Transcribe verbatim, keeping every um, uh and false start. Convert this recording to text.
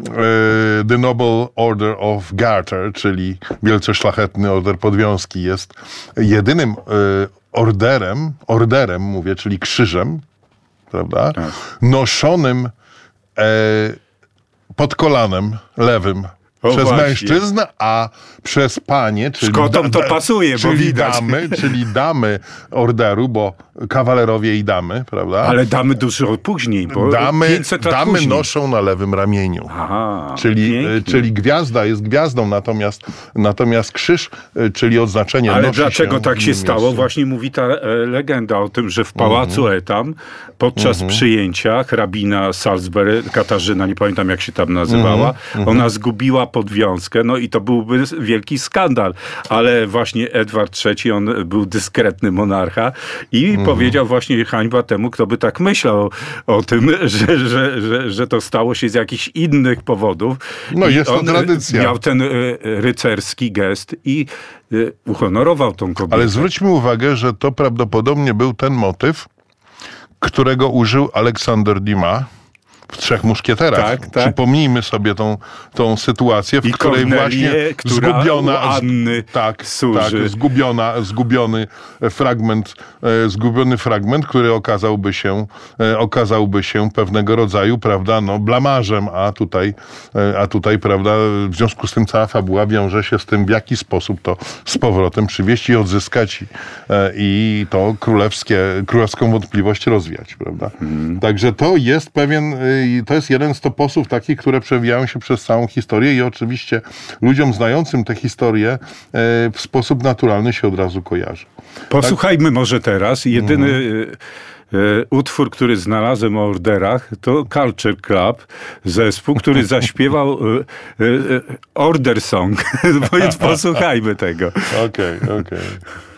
The Noble Order of Garter, czyli wielce szlachetny order podwiązki, jest jedynym orderem, orderem mówię, czyli krzyżem, prawda, tak, noszonym pod kolanem lewym o przez właśnie. mężczyzn, a przez panie, czyli Szkotom to pasuje, czyli bo widać. damy, czyli damy orderu, bo kawalerowie i damy, prawda? Ale damy dużo później, bo damy, pięćset lat damy później. noszą na lewym ramieniu. Aha, czyli, czyli gwiazda jest gwiazdą, natomiast, natomiast krzyż, czyli odznaczenie Ale nosi dlaczego się tak się stało? miejscu. Właśnie mówi ta e, legenda o tym, że w pałacu mm-hmm. Etam podczas mm-hmm. przyjęcia hrabina Salisbury, Katarzyna, nie pamiętam jak się tam nazywała, mm-hmm. ona zgubiła podwiązkę, no i to byłby wielki skandal. Ale właśnie Edward trzeci, on był dyskretny monarcha i mm-hmm. powiedział właśnie hańba temu, kto by tak myślał o tym, że, że, że, że to stało się z jakichś innych powodów. No I jest to on tradycja. Miał ten y, rycerski gest i y, uhonorował tą kobietę. Ale zwróćmy uwagę, że to prawdopodobnie był ten motyw, którego użył Aleksander Dumas w Trzech Muszkieterach. Tak, tak. Przypomnijmy sobie tą, tą sytuację, w I której Kornelię, właśnie która zgubiona, u Anny tak, służy. tak, zgubiona, zgubiony fragment, e, zgubiony fragment, który okazałby się, e, okazałby się pewnego rodzaju, prawda, no, blamażem, a tutaj, e, a tutaj, prawda, w związku z tym cała fabuła wiąże się z tym, w jaki sposób to z powrotem przywieźć i odzyskać i, e, i to królewskie, królewską wątpliwość rozwiać, prawda. Hmm. Także to jest pewien i to jest jeden z toposów takich, które przewijają się przez całą historię i oczywiście ludziom znającym tę historię e, w sposób naturalny się od razu kojarzy. Posłuchajmy tak? może teraz. Jedyny mm. e, utwór, który znalazłem o orderach, to Culture Club, zespół, który zaśpiewał e, e, Order Song. Więc posłuchajmy tego. Okej, okay, okej. Okay.